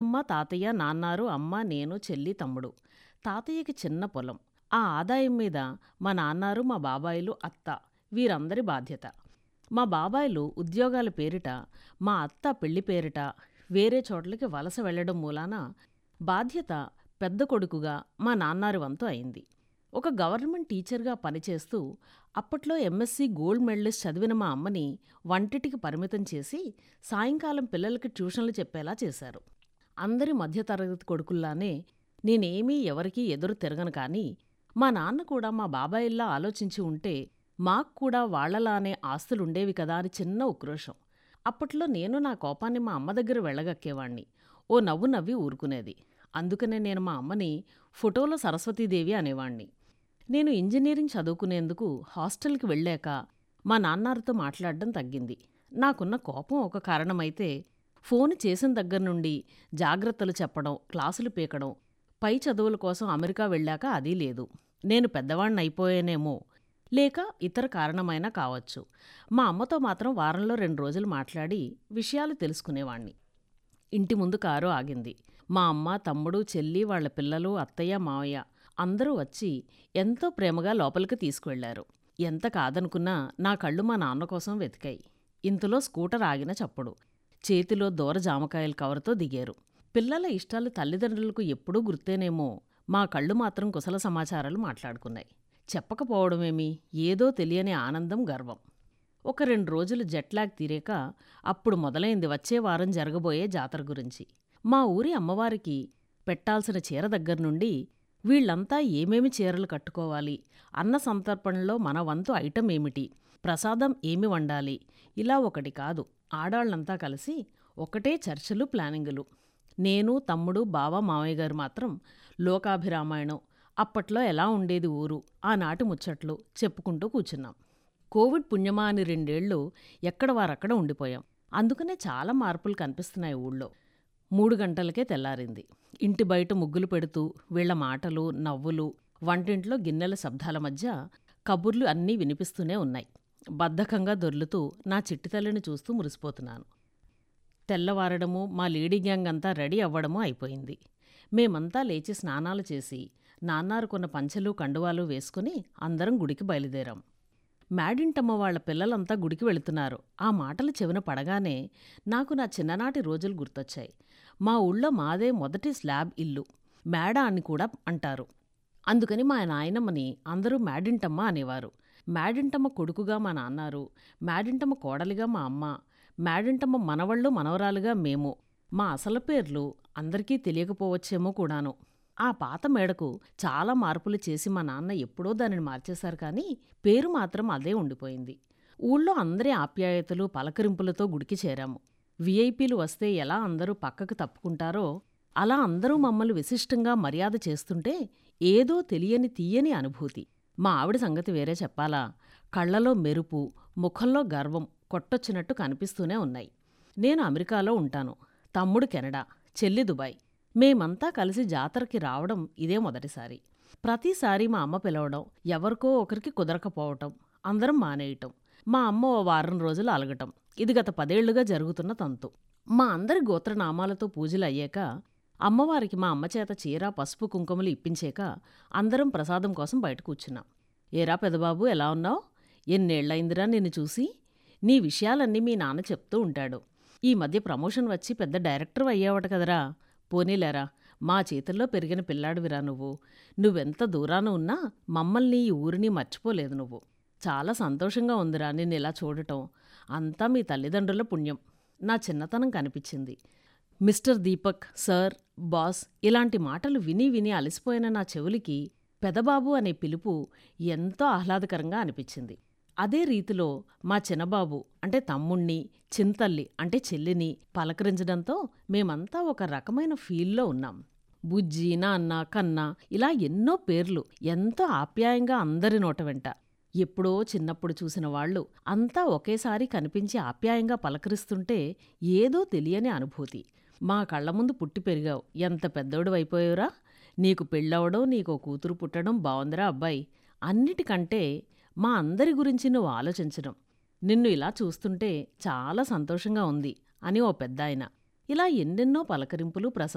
అమ్మమ్మ, తాతయ్య, నాన్నారు, అమ్మ, నేను, చెల్లి, తమ్ముడు. తాతయ్యకి చిన్న పొలం. ఆ ఆదాయం మీద మా నాన్నారు, మా బాబాయిలు, అత్త వీరందరి బాధ్యత. మా బాబాయిలు ఉద్యోగాల పేరిట, మా అత్త పెళ్లి పేరిట వేరే చోట్లకి వలస వెళ్లడం మూలాన బాధ్యత పెద్ద కొడుకుగా మా నాన్నారి వంతు అయింది. ఒక గవర్నమెంట్ టీచర్గా పనిచేస్తూ అప్పట్లో ఎంఎస్సీ గోల్డ్ మెడలిస్ట్ చదివిన మా అమ్మని వంటింటికి పరిమితం చేసి సాయంకాలం పిల్లలకి ట్యూషన్లు చెప్పేలా చేశారు. అందరి మధ్యతరగతి కొడుకుల్లానే నేనేమీ ఎవరికీ ఎదురు తిరగను, కానీ మా నాన్న కూడా మా బాబాయిల్లా ఆలోచించి ఉంటే మాకు కూడా వాళ్లలానే ఆస్తులుండేవి కదా అని చిన్న ఉక్రోషం. అప్పట్లో నేను నా కోపాన్ని మా అమ్మ దగ్గర వెళ్ళగక్కేవాణ్ణి. ఓ నవ్వు నవ్వి ఊరుకునేది. అందుకనే నేను మా అమ్మని ఫోటోలో సరస్వతీదేవి అనేవాణ్ణి. నేను ఇంజనీరింగ్ చదువుకునేందుకు హాస్టల్కి వెళ్ళాక మా నాన్నారితో మాట్లాడడం తగ్గింది. నాకున్న కోపం ఒక కారణమైతే, ఫోన్ చేసిన దగ్గర నుండి జాగ్రత్తలు చెప్పడం, క్లాసులు పీకడం, పై చదువుల కోసం అమెరికా వెళ్ళాక అదీ లేదు. నేను పెద్దవాణ్ణయిపోయానేమో, లేక ఇతర కారణమైనా కావచ్చు. మా అమ్మతో మాత్రం వారంలో 2 రోజులు మాట్లాడి విషయాలు తెలుసుకునేవాణ్ణి. ఇంటి ముందు కారు ఆగింది. మా అమ్మ, తమ్ముడు, చెల్లి, వాళ్ల పిల్లలు, అత్తయ్య, మావయ్య అందరూ వచ్చి ఎంతో ప్రేమగా లోపలికి తీసుకువెళ్లారు. ఎంత కాదనుకున్నా నా కళ్ళు మా నాన్న కోసం వెతికాయి. ఇంతలో స్కూటర్ ఆగిన చప్పుడు. చేతిలో దూర జామకాయల కవర్తో దిగారు. పిల్లల ఇష్టాలు తల్లిదండ్రులకు ఎప్పుడూ గుర్తేనేమో, మా కళ్ళు మాత్రం కుశల సమాచారాలు మాట్లాడుకున్నాయి. చెప్పకపోవడమేమి, ఏదో తెలియని ఆనందం, గర్వం. ఒక 2 రోజులు జెట్లాగ్ తీరాక అప్పుడు మొదలైంది వచ్చే వారం జరగబోయే జాతర గురించి. మా ఊరి అమ్మవారికి పెట్టాల్సిన చీర దగ్గర్నుండి వీళ్లంతా ఏమేమి చీరలు కట్టుకోవాలి, అన్న సంతర్పణలో మన వంతు ఐటెం ఏమిటి, ప్రసాదం ఏమి వండాలి, ఇలా ఒకటి కాదు, ఆడాళ్లంతా కలిసి ఒకటే చర్చలు, ప్లానింగులు. నేను, తమ్ముడు, బావ, మామయ్య గారు మాత్రం లోకాభిరామాయణం, అప్పట్లో ఎలా ఉండేది ఊరు, ఆనాటి ముచ్చట్లు చెప్పుకుంటూ కూర్చున్నాం. కోవిడ్ పుణ్యమా అని 2 ఏళ్లు ఎక్కడ వారక్కడ ఉండిపోయాం. అందుకనే చాలా మార్పులు కనిపిస్తున్నాయి ఊళ్ళో. 3 గంటలకే తెల్లారింది. ఇంటి బయట ముగ్గులు పెడుతూ వీళ్ల మాటలు, నవ్వులు, వంటింట్లో గిన్నెల శబ్దాల మధ్య కబుర్లు అన్నీ వినిపిస్తూనే ఉన్నాయి. బద్ధకంగా దొర్లుతూ నా చిట్టితల్లిని చూస్తూ మురిసిపోతున్నాను. తెల్లవారడము, మా లేడీ గ్యాంగ్ అంతా రెడీ అవ్వడమూ అయిపోయింది. మేమంతా లేచి స్నానాలు చేసి నాన్నారుకున్న పంచెలు, కండువాలు వేసుకుని అందరం గుడికి బయలుదేరాం. మ్యాడింటమ్మ వాళ్ల పిల్లలంతా గుడికి వెళుతున్నారు. ఆ మాటలు చెవిన పడగానే నాకు నా చిన్ననాటి రోజులు గుర్తొచ్చాయి. మా ఊళ్ళో మాదే మొదటి స్లాబ్ ఇల్లు, మేడ అని కూడా అంటారు. అందుకని మా నాయనమ్మని అందరూ మ్యాడింటమ్మ అనేవారు. మ్యాడింటమ్మ కొడుకుగా మా నాన్నారు, మ్యాడింటమ్మ కోడలిగా మా అమ్మ, మ్యాడింటమ్మ మనవళ్ళు, మనవరాలుగా మేము. మా అసలు పేర్లు అందరికీ తెలియకపోవచ్చేమో కూడాను. ఆ పాత మేడకు చాలా మార్పులు చేసి మా నాన్న ఎప్పుడో దానిని మార్చేశారు, కానీ పేరు మాత్రం అదే ఉండిపోయింది. ఊళ్ళో అందరి ఆప్యాయతలు, పలకరింపులతో గుడికి చేరాము. విఐపీలు వస్తే ఎలా అందరూ పక్కకు తప్పుకుంటారో అలా అందరూ మమ్మల్ని విశిష్టంగా మర్యాద చేస్తుంటే ఏదో తెలియని తీయని అనుభూతి. మా ఆవిడ సంగతి వేరే చెప్పాలా. కళ్లలో మెరుపు, ముఖంలో గర్వం కొట్టొచ్చినట్టు కనిపిస్తూనే ఉన్నాయి. నేను అమెరికాలో ఉంటాను, తమ్ముడు కెనడా, చెల్లి దుబాయ్. మేమంతా కలిసి జాతరకి రావడం ఇదే మొదటిసారి. ప్రతిసారి మా అమ్మ పిలవడం, ఎవరికో ఒకరికి కుదరకపోవటం, అందరం మానేయటం, మా అమ్మ ఓ వారం రోజులు అలగటం, ఇది గత 10 ఏళ్లుగా జరుగుతున్న తంతు. మా అందరి గోత్రనామాలతో పూజలు అయ్యాక అమ్మవారికి మా అమ్మ చేత చీర, పసుపు, కుంకుమలు ఇప్పించాక అందరం ప్రసాదం కోసం బయట కూర్చున్నాం. ఏరా పెదబాబు, ఎలా ఉన్నావు? ఎన్నేళ్లయిందిరా నిన్ను చూసి? నీ విషయాలన్నీ మీ నాన్న చెప్తూ ఉంటాడు. ఈ మధ్య ప్రమోషన్ వచ్చి పెద్ద డైరెక్టర్ అయ్యావట కదరా. పోనీలేరా, మా చేతుల్లో పెరిగిన పిల్లాడివిరా నువ్వు. నువ్వెంత దూరాన ఉన్నా మమ్మల్ని, ఈ ఊరిని మర్చిపోలేదు నువ్వు. చాలా సంతోషంగా ఉందిరా నిన్నిలా చూడటం. అంతా మీ తల్లిదండ్రుల పుణ్యం. నా చిన్నతనం కనిపించింది. మిస్టర్ దీపక్, సార్, బాస్ ఇలాంటి మాటలు విని విని అలసిపోయిన నా చెవులకి పెదబాబు అనే పిలుపు ఎంతో ఆహ్లాదకరంగా అనిపించింది. అదే రీతిలో మా చిన్నబాబు అంటే తమ్ముణ్ణి, చింతల్లి అంటే చెల్లిని పలకరించడంతో మేమంతా ఒక రకమైన ఫీల్లో ఉన్నాం. బుజ్జి, నాన్న, కన్నా ఇలా ఎన్నో పేర్లు ఎంతో ఆప్యాయంగా అందరి నోట వెంట. ఎప్పుడో చిన్నప్పుడు చూసిన వాళ్ళు అంతా ఒకేసారి కనిపించి ఆప్యాయంగా పలకరిస్తుంటే ఏదో తెలియని అనుభూతి. మా కళ్ల ముందు పుట్టి పెరిగావు, ఎంత పెద్దోడువైపోయావురా. నీకు పెళ్ళవడం, నీకో కూతురు పుట్టడం బావుందిరా అబ్బాయి. అన్నిటికంటే మా అందరి గురించి నువ్వు ఆలోచించడం, నిన్ను ఇలా చూస్తుంటే చాలా సంతోషంగా ఉంది అని ఓ పెద్దాయన. ఇలా ఎన్నెన్నో పలకరింపులు,